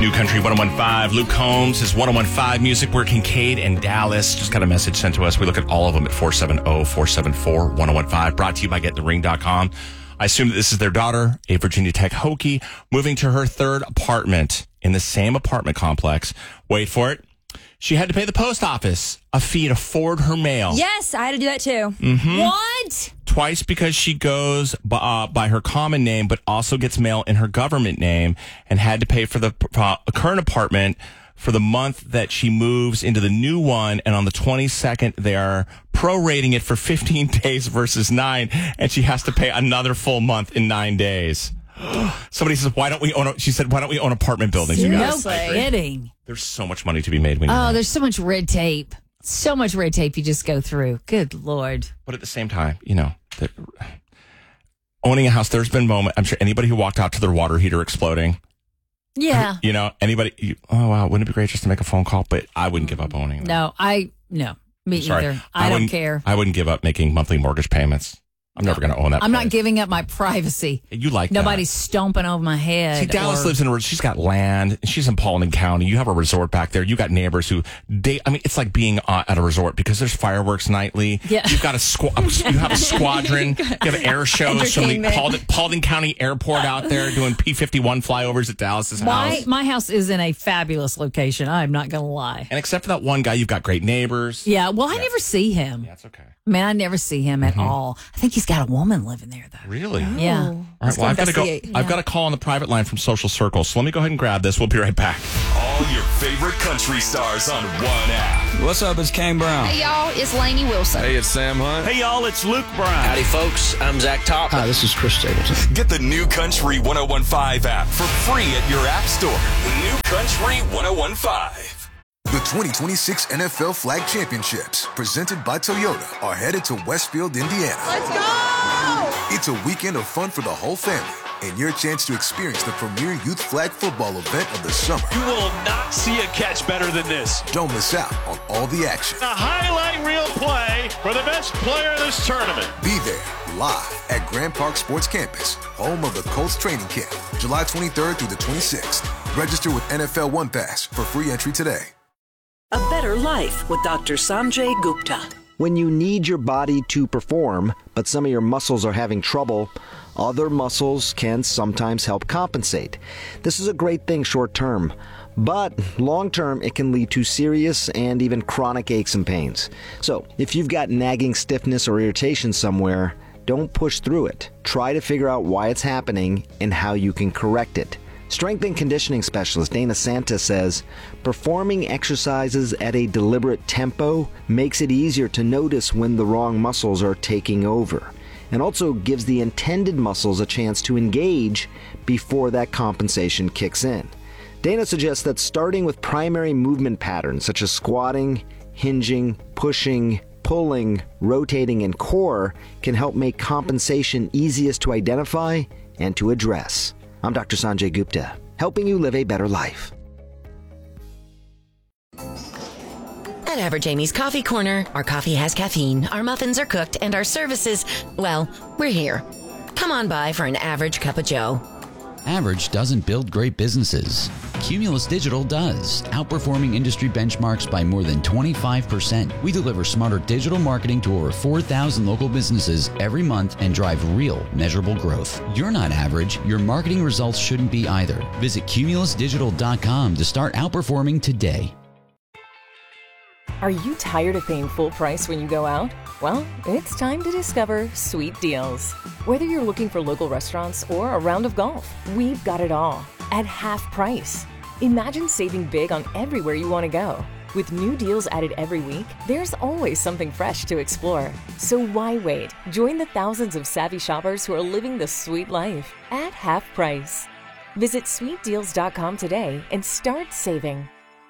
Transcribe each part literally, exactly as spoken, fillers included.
New Country one oh one five. Luke Combs is one oh one five Music. We're Kincaid and Dallas. Just got a message sent to us. We look at all of them at four seven zero, four seven four, one oh one five. Brought to you by get the ring dot com. I assume that this is their daughter, a Virginia Tech Hokie, moving to her third apartment in the same apartment complex. Wait for it. She had to pay the post office a fee to forward her mail. Yes, I had to do that too. Mm-hmm. What? Twice because she goes by, uh, by her common name, but also gets mail in her government name, and had to pay for the uh, current apartment for the month that she moves into the new one. And on the twenty-second, they are prorating it for fifteen days versus nine, and she has to pay another full month in nine days. Somebody says, why don't we own a, she said, why don't we own apartment buildings? You guys? No kidding. There's so much money to be made when you Oh, rent. there's so much red tape. So much red tape you just go through. Good Lord. But at the same time, you know, the, owning a house, there's been moments, I'm sure anybody who walked out to their water heater exploding. Yeah. You know, anybody, you, oh, wow, wouldn't it be great just to make a phone call? But I wouldn't give up owning them. No, I, no, me Sorry. either. I, I don't care. I wouldn't give up making monthly mortgage payments. I'm never going to own that I'm place. not giving up my privacy. You like Nobody's that. stomping over my head. See, Dallas or, lives in a, she's got land. She's in Paulding County. You have a resort back there. You got neighbors who, they, I mean, it's like being uh, at a resort because there's fireworks nightly. Yeah. You've got a squ- you have a squadron. You have air shows from the Paulding, Paulding County Airport out there doing P fifty-one flyovers at Dallas's my, house. My house is in a fabulous location. I'm not going to lie. And except for that one guy, you've got great neighbors. Yeah, well, I Yeah. never see him. Yeah, it's okay. Man, I never see him at Mm-hmm. all. I think he's got a woman living there, though. Really? Yeah. All right, well, I've got to go. investigate. I've got a call on the private line from Social Circle. So let me go ahead and grab this. We'll be right back. All your favorite country stars on one app. What's up? It's Kane Brown. Hey, y'all, it's Lainey Wilson. Hey, it's Sam Hunt. Hey, y'all, it's Luke Brown. Howdy, folks. I'm Zach Top. Hi, this is Chris Stapleton. Get the New Country ten fifteen app for free at your app store. New Country ten fifteen. The twenty twenty-six N F L Flag Championships, presented by Toyota, are headed to Westfield, Indiana. Let's go! It's a weekend of fun for the whole family and your chance to experience the premier youth flag football event of the summer. You will not see a catch better than this. Don't miss out on all the action. A highlight reel play for the best player of this tournament. Be there live at Grand Park Sports Campus, home of the Colts training camp, July twenty-third through the twenty-sixth. Register with N F L One Pass for free entry today. A better life with Doctor Sanjay Gupta. When you need your body to perform, but some of your muscles are having trouble, other muscles can sometimes help compensate. This is a great thing short term, but long term it can lead to serious and even chronic aches and pains. So if you've got nagging stiffness or irritation somewhere, don't push through it. Try to figure out why it's happening and how you can correct it. Strength and conditioning specialist Dana Santa says, performing exercises at a deliberate tempo makes it easier to notice when the wrong muscles are taking over, and also gives the intended muscles a chance to engage before that compensation kicks in. Dana suggests that starting with primary movement patterns such as squatting, hinging, pushing, pulling, rotating, and core can help make compensation easiest to identify and to address. I'm Doctor Sanjay Gupta, helping you live a better life. At Average Amy's Coffee Corner, our coffee has caffeine, our muffins are cooked, and our services, well, we're here. Come on by for an average cup of joe. Average doesn't build great businesses. Cumulus Digital does, outperforming industry benchmarks by more than twenty-five percent. We deliver smarter digital marketing to over four thousand local businesses every month and drive real, measurable growth. You're not average. Your marketing results shouldn't be either. Visit cumulus digital dot com to start outperforming today. Are you tired of paying full price when you go out? Well, it's time to discover Sweet Deals. Whether you're looking for local restaurants or a round of golf, we've got it all at half price. Imagine saving big on everywhere you want to go. With new deals added every week, there's always something fresh to explore. So why wait? Join the thousands of savvy shoppers who are living the sweet life at half price. Visit sweet deals dot com today and start saving.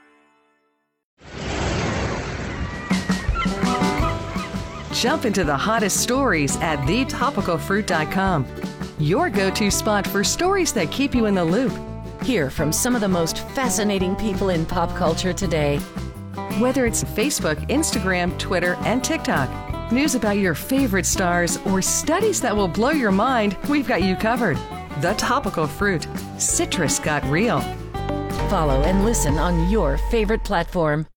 Jump into the hottest stories at the topical fruit dot com. Your go-to spot for stories that keep you in the loop. Hear from some of the most fascinating people in pop culture today. Whether it's Facebook, Instagram, Twitter, and TikTok, news about your favorite stars, or studies that will blow your mind, we've got you covered. The Topical Fruit. Citrus got real. follow and listen on your favorite platform.